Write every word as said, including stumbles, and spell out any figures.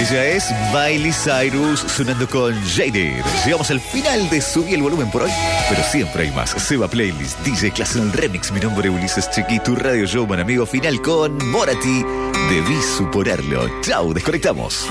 Ella es Miley Cyrus sonando con Jaded. Llegamos al final de Subí el Volumen por hoy, pero siempre hay más. Seba Playlist, D J Class en el Remix. Mi nombre es Ulises Chequi, tu radio showman amigo final con Morati. Debí suponerlo. Chau, desconectamos.